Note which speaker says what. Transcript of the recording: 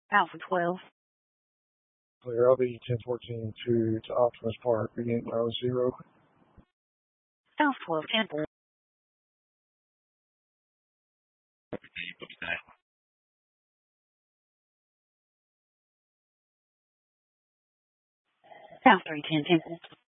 Speaker 1: Alpha 12.
Speaker 2: Clear LV 1014 to Optimus Park, beginning row 0.
Speaker 1: Alpha 12 Temple. Alpha 310 Temple.